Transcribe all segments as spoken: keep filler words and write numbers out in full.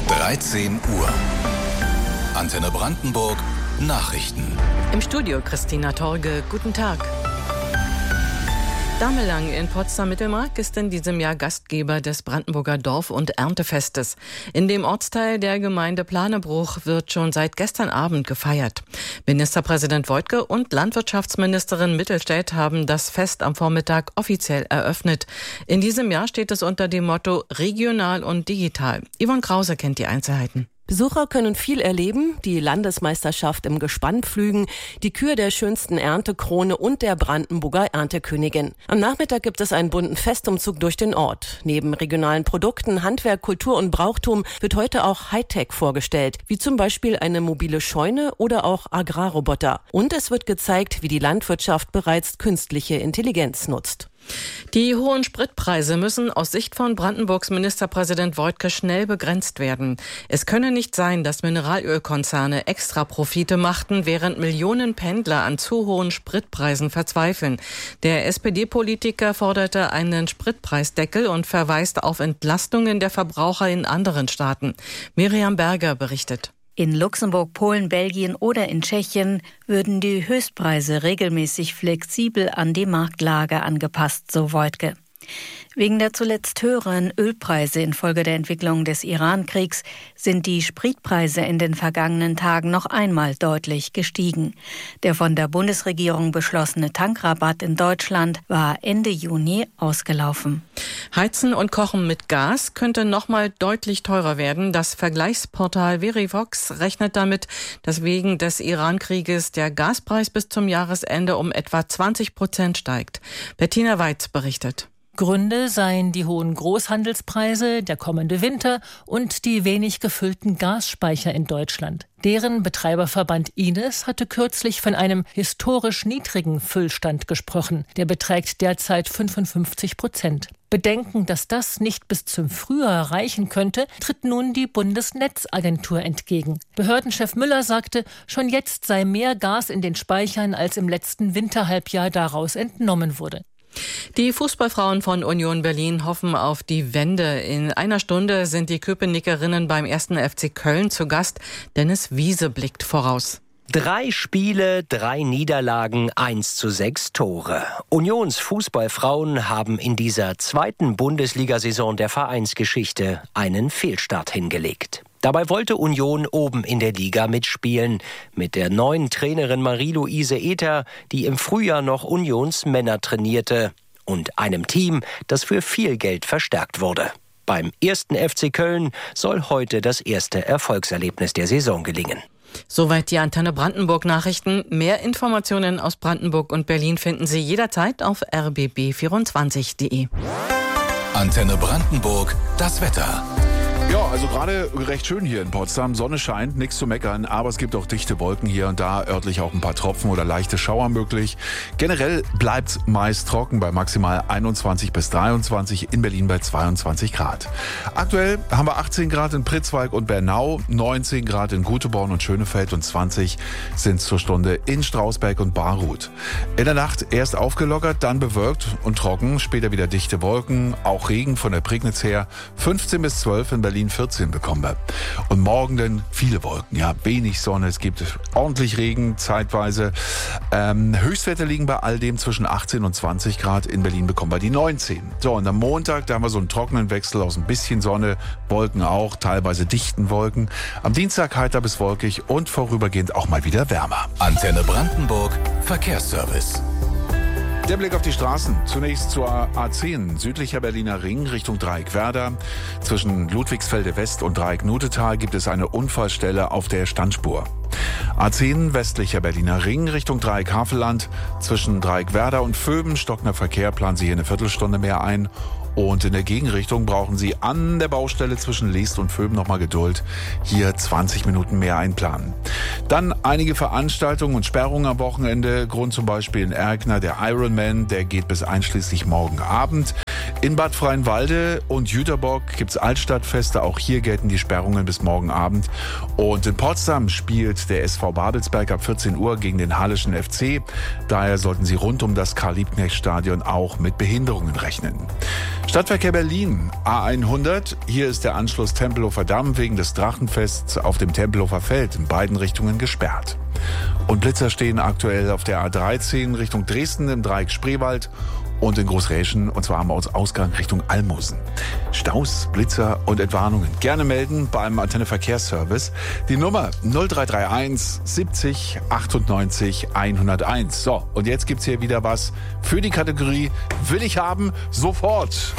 dreizehn Uhr. Antenne Brandenburg Nachrichten. Im Studio Christina Torge. Guten Tag. Damelang in Potsdam-Mittelmark ist in diesem Jahr Gastgeber des Brandenburger Dorf- und Erntefestes. In dem Ortsteil der Gemeinde Planebruch wird schon seit gestern Abend gefeiert. Ministerpräsident Woidke und Landwirtschaftsministerin Mittelstädt haben das Fest am Vormittag offiziell eröffnet. In diesem Jahr steht es unter dem Motto regional und digital. Yvonne Krause kennt die Einzelheiten. Besucher können viel erleben, die Landesmeisterschaft im Gespannpflügen, die Kür der schönsten Erntekrone und der Brandenburger Erntekönigin. Am Nachmittag gibt es einen bunten Festumzug durch den Ort. Neben regionalen Produkten, Handwerk, Kultur und Brauchtum wird heute auch Hightech vorgestellt, wie zum Beispiel eine mobile Scheune oder auch Agrarroboter. Und es wird gezeigt, wie die Landwirtschaft bereits künstliche Intelligenz nutzt. Die hohen Spritpreise müssen aus Sicht von Brandenburgs Ministerpräsident Woidke schnell begrenzt werden. Es könne nicht sein, dass Mineralölkonzerne extra Profite machten, während Millionen Pendler an zu hohen Spritpreisen verzweifeln. Der S P D-Politiker forderte einen Spritpreisdeckel und verweist auf Entlastungen der Verbraucher in anderen Staaten. Miriam Berger berichtet. In Luxemburg, Polen, Belgien oder in Tschechien würden die Höchstpreise regelmäßig flexibel an die Marktlage angepasst, so Woidke. Wegen der zuletzt höheren Ölpreise infolge der Entwicklung des Iran-Kriegs sind die Spritpreise in den vergangenen Tagen noch einmal deutlich gestiegen. Der von der Bundesregierung beschlossene Tankrabatt in Deutschland war Ende Juni ausgelaufen. Heizen und Kochen mit Gas könnte noch mal deutlich teurer werden. Das Vergleichsportal Verivox rechnet damit, dass wegen des Iran-Krieges der Gaspreis bis zum Jahresende um etwa zwanzig Prozent steigt. Bettina Weitz berichtet. Gründe seien die hohen Großhandelspreise, der kommende Winter und die wenig gefüllten Gasspeicher in Deutschland. Deren Betreiberverband I N E S hatte kürzlich von einem historisch niedrigen Füllstand gesprochen. Der beträgt derzeit fünfundfünfzig Prozent. Bedenken, dass das nicht bis zum Frühjahr reichen könnte, tritt nun die Bundesnetzagentur entgegen. Behördenchef Müller sagte, schon jetzt sei mehr Gas in den Speichern, als im letzten Winterhalbjahr daraus entnommen wurde. Die Fußballfrauen von Union Berlin hoffen auf die Wende. In einer Stunde sind die Köpenickerinnen beim ersten F C Köln zu Gast. Dennis Wiese blickt voraus. Drei Spiele, drei Niederlagen, eins zu sechs Tore. Unions Fußballfrauen haben in dieser zweiten Bundesliga-Saison der Vereinsgeschichte einen Fehlstart hingelegt. Dabei wollte Union oben in der Liga mitspielen. Mit der neuen Trainerin Marie-Louise Ether, die im Frühjahr noch Unions Männer trainierte. Und einem Team, das für viel Geld verstärkt wurde. Beim ersten F C Köln soll heute das erste Erfolgserlebnis der Saison gelingen. Soweit die Antenne Brandenburg Nachrichten. Mehr Informationen aus Brandenburg und Berlin finden Sie jederzeit auf r b b vierundzwanzig punkt de. Antenne Brandenburg, das Wetter. Ja, also gerade recht schön hier in Potsdam. Sonne scheint, nichts zu meckern, aber es gibt auch dichte Wolken hier und da, örtlich auch ein paar Tropfen oder leichte Schauer möglich. Generell bleibt meist trocken bei maximal einundzwanzig bis dreiundzwanzig, in Berlin bei zweiundzwanzig Grad. Aktuell haben wir achtzehn Grad in Pritzwalk und Bernau, neunzehn Grad in Guteborn und Schönefeld und zwanzig sind zur Stunde in Strausberg und Baruth. In der Nacht erst aufgelockert, dann bewölkt und trocken, später wieder dichte Wolken, auch Regen von der Prignitz her, fünfzehn bis zwölf in Berlin, vierzehn bekommen wir. Und morgen dann viele Wolken, ja, wenig Sonne, es gibt ordentlich Regen zeitweise. Ähm, Höchstwerte liegen bei all dem zwischen achtzehn und zwanzig Grad, in Berlin bekommen wir die neunzehn. So, und am Montag, da haben wir so einen trockenen Wechsel aus ein bisschen Sonne, Wolken auch, teilweise dichten Wolken. Am Dienstag heiter bis wolkig und vorübergehend auch mal wieder wärmer. Antenne Brandenburg, Verkehrsservice. Der Blick auf die Straßen. Zunächst zur A zehn, südlicher Berliner Ring Richtung Dreieck Werder. Zwischen Ludwigsfelde West und Dreieck Nutetal gibt es eine Unfallstelle auf der Standspur. A zehn, westlicher Berliner Ring Richtung Dreieck Havelland. Zwischen Dreieck Werder und Vöben stockender Verkehr, planen Sie hier eine Viertelstunde mehr ein. Und in der Gegenrichtung brauchen Sie an der Baustelle zwischen Leest und Vöben nochmal Geduld. Hier zwanzig Minuten mehr einplanen. Dann einige Veranstaltungen und Sperrungen am Wochenende. Grund zum Beispiel in Erkner der Ironman, der geht bis einschließlich morgen Abend. In Bad Freienwalde und Jüterbock gibt es Altstadtfeste. Auch hier gelten die Sperrungen bis morgen Abend. Und in Potsdam spielt der S V Babelsberg ab vierzehn Uhr gegen den Halleschen F C. Daher sollten Sie rund um das Karl-Liebknecht-Stadion auch mit Behinderungen rechnen. Stadtverkehr Berlin, A hundert. Hier ist der Anschluss Tempelhofer Damm wegen des Drachenfests auf dem Tempelhofer Feld in beiden Richtungen gesperrt. Und Blitzer stehen aktuell auf der A dreizehn Richtung Dresden im Dreieck Spreewald und in Großräschen, und zwar am Ausgang Richtung Almosen. Staus, Blitzer und Entwarnungen gerne melden beim Antenne Verkehrsservice. Die Nummer null drei drei eins siebzig achtundneunzig hunderteins. So, und jetzt gibt's hier wieder was für die Kategorie Will ich haben, sofort.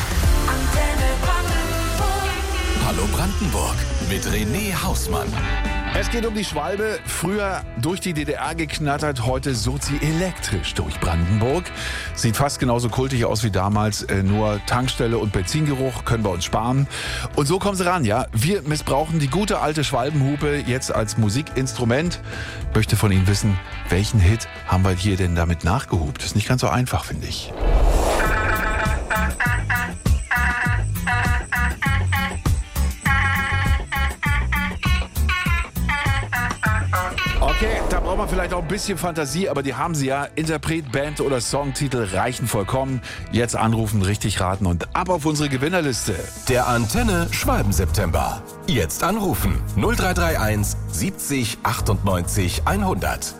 Hallo Brandenburg mit René Hausmann. Es geht um die Schwalbe. Früher durch die D D R geknattert, heute surrt sie elektrisch durch Brandenburg. Sieht fast genauso kultig aus wie damals, äh, nur Tankstelle und Benzingeruch können wir uns sparen. Und so kommen sie ran, ja. Wir missbrauchen die gute alte Schwalbenhupe jetzt als Musikinstrument. Möchte von Ihnen wissen, welchen Hit haben wir hier denn damit nachgehupt? Ist nicht ganz so einfach, finde ich. Okay, da braucht man vielleicht auch ein bisschen Fantasie, aber die haben sie ja. Interpret, Band oder Songtitel reichen vollkommen. Jetzt anrufen, richtig raten und ab auf unsere Gewinnerliste. Der Antenne Schwalben-September. Jetzt anrufen null drei drei eins siebzig achtundneunzig hundert.